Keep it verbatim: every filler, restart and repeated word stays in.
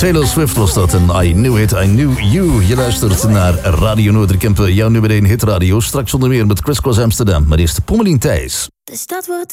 Taylor Swift was dat en I Knew It, I Knew You. Je luistert naar Radio Noorderkempen, jouw nummer één hitradio. Straks onder meer met Chris Cross Amsterdam. Maar eerst Pommelien Thijs. De stad wordt